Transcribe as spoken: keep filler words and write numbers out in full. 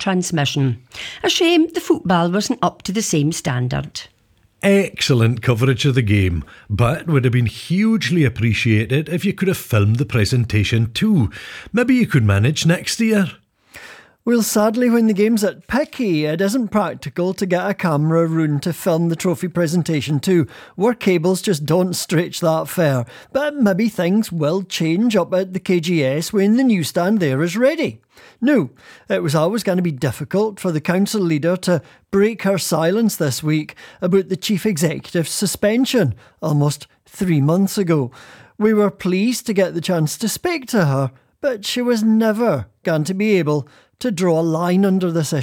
transmission. A shame the football wasn't up to the same standard. Excellent coverage of the game, but would have been hugely appreciated if you could have filmed the presentation too. Maybe you could manage next year. Well, sadly, when the game's at Picky, it isn't practical to get a camera round to film the trophy presentation too. Work cables just don't stretch that far. But maybe things will change up at the K G S when the new stand there is ready. No, it was always going to be difficult for the council leader to break her silence this week about the chief executive's suspension, almost three months ago. We were pleased to get the chance to speak to her, but she was never going to be able to draw a line under this issue.